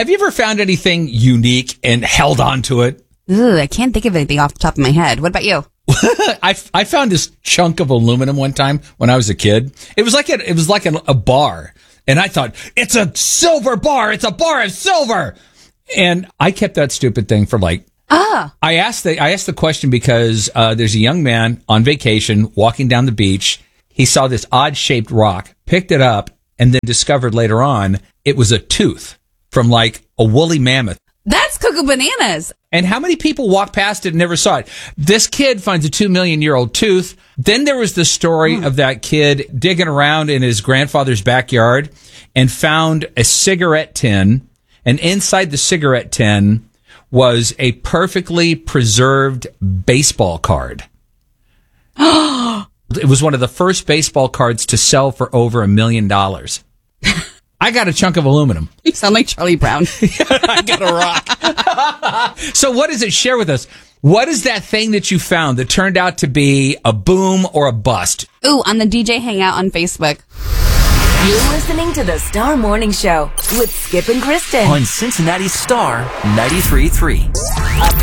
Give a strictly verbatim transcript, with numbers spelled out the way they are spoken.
have you ever found anything unique and held on to it? Ugh, I can't think of anything off the top of my head. What about you? I, I found this chunk of aluminum one time when I was a kid. It was like a, it was like a, a bar, and I thought, it's a silver bar. It's a bar of silver. And I kept that stupid thing for like, ah. I asked the I asked the question because uh, there's a young man on vacation walking down the beach. He saw this odd shaped rock, picked it up, and then discovered later on it was a tooth from like a woolly mammoth. That's cuckoo bananas. And how many people walked past it and never saw it? This kid finds a two million year old tooth. Then there was the story mm. of that kid digging around in his grandfather's backyard and found a cigarette tin. And inside the cigarette tin was a perfectly preserved baseball card. It was one of the first baseball cards to sell for over a million dollars. I got a chunk of aluminum. You sound like Charlie Brown. I got a rock. So what does it share with us? What is that thing that you found that turned out to be a boom or a bust? Ooh, on the D J Hangout on Facebook. You're listening to the Star Morning Show with Skip and Kristen on Cincinnati Star ninety-three point three.